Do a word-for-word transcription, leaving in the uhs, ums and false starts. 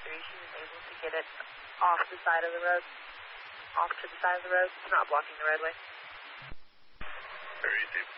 three. She was able to get it off the side of the road, off to the side of the road. It's not blocking the roadway. Very deep.